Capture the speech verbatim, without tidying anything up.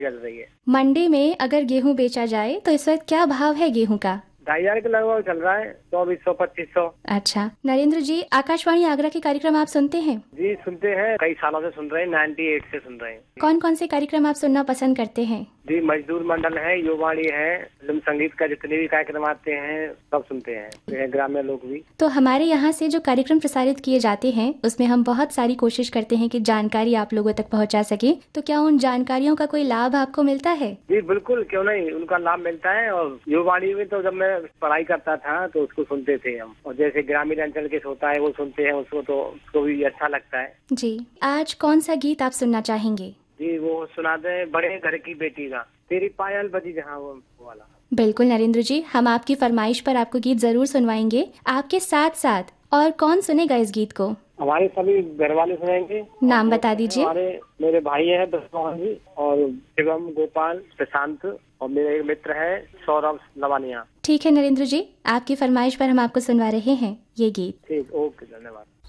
चल रही है। मंडी में अगर गेहूं बेचा जाए तो इस वक्त क्या भाव है गेहूं का? ढाई हजार के लगभग चल रहा है, चौबीस सौ पच्चीस सौ। अच्छा नरेंद्र जी, आकाशवाणी आगरा के कार्यक्रम आप सुनते हैं? जी सुनते हैं, कई सालों से सुन रहे हैं, नाइन्टी एट से सुन रहे हैं। कौन कौन से कार्यक्रम आप सुनना पसंद करते हैं? जी मजदूर मंडल है, युवावाणी है, फिल्म संगीत का जितने भी कार्यक्रम आते हैं सब सुनते हैं, ग्रामीण लोग भी। तो हमारे यहाँ से जो कार्यक्रम प्रसारित किए जाते हैं उसमें हम बहुत सारी कोशिश करते हैं कि जानकारी आप लोगों तक पहुँचा सके, तो क्या उन जानकारियों का कोई लाभ आपको मिलता है? जी बिल्कुल, क्यों नहीं, उनका लाभ मिलता है। और युवावाणी में तो जब मैं पढ़ाई करता था तो उसको सुनते थे हम, और जैसे ग्रामीण अंचल के होता है वो सुनते हैं उसको, तो उसको भी अच्छा लगता है। जी, आज कौन सा गीत आप सुनना चाहेंगे? जी वो सुना दे, बड़े घर की बेटी का, तेरी पायल बजी जहाँ, वो वाला। बिल्कुल नरेंद्र जी, हम आपकी फरमाइश पर आपको गीत जरूर सुनवाएंगे। आपके साथ साथ और कौन सुनेगा इस गीत को? हमारे सभी घर वाले सुनेंगे। नाम बता दीजिए। हमारे मेरे भाई हैं दसमोहन जी, और शिवम, गोपाल, प्रशांत, और मेरा एक मित्र है सौरभ लवानिया। ठीक है नरेंद्र जी, आपकी फरमाइश पर हम आपको सुनवा रहे हैं ये गीत। ठीक, ओके, धन्यवाद।